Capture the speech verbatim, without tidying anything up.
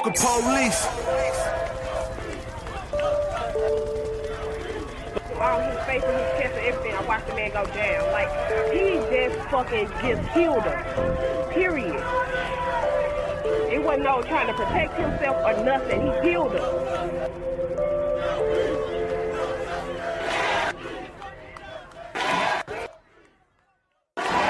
the police. All his face and his chest and everything, I watched the man go down. Like, he just fucking just killed him. Period. It wasn't no trying to protect himself or nothing. He killed him.